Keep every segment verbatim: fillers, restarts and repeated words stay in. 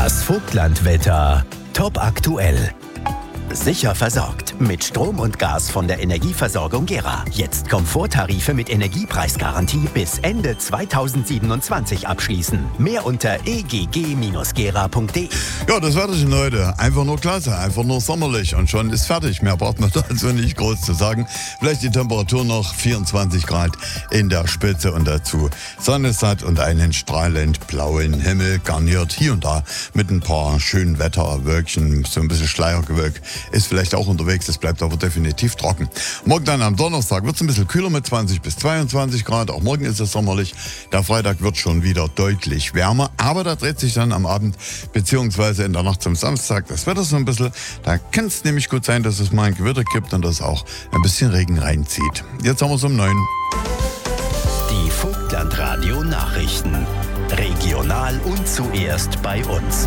Das Vogtlandwetter. Top aktuell. Sicher versorgt mit Strom und Gas von der Energieversorgung Gera. Jetzt Komforttarife mit Energiepreisgarantie bis Ende zweitausendsiebenundzwanzig abschließen. Mehr unter e g g Bindestrich gera punkt de. Ja, das Wetterchen heute. Einfach nur klasse, einfach nur sommerlich und schon ist fertig. Mehr braucht man dazu nicht groß zu sagen. Vielleicht die Temperatur noch vierundzwanzig Grad in der Spitze und dazu Sonne satt und einen strahlend blauen Himmel garniert hier und da mit ein paar schönen Wetterwölkchen, so ein bisschen Schleiergewölk. Ist vielleicht auch unterwegs, es bleibt aber definitiv trocken. Morgen dann am Donnerstag wird es ein bisschen kühler mit zwanzig bis zweiundzwanzig Grad. Auch morgen ist es sommerlich. Der Freitag wird schon wieder deutlich wärmer. Aber da dreht sich dann am Abend beziehungsweise in der Nacht zum Samstag das Wetter so ein bisschen. Da kann es nämlich gut sein, dass es mal ein Gewitter gibt und dass auch ein bisschen Regen reinzieht. Jetzt haben wir es um neun. Die Vogtlandradio Nachrichten. Regional und zuerst bei uns.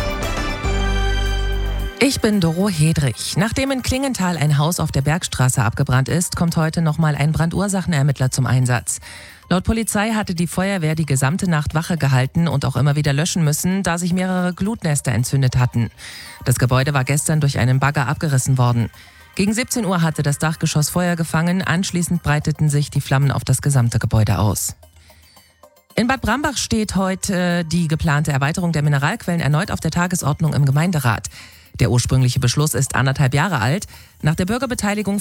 Ich bin Doro Hedrich. Nachdem in Klingenthal ein Haus auf der Bergstraße abgebrannt ist, kommt heute nochmal ein Brandursachenermittler zum Einsatz. Laut Polizei hatte die Feuerwehr die gesamte Nacht Wache gehalten und auch immer wieder löschen müssen, da sich mehrere Glutnester entzündet hatten. Das Gebäude war gestern durch einen Bagger abgerissen worden. Gegen siebzehn Uhr hatte das Dachgeschoss Feuer gefangen, anschließend breiteten sich die Flammen auf das gesamte Gebäude aus. In Bad Brambach steht heute die geplante Erweiterung der Mineralquellen erneut auf der Tagesordnung im Gemeinderat. Der ursprüngliche Beschluss ist anderthalb Jahre alt. Nach der Bürgerbeteiligung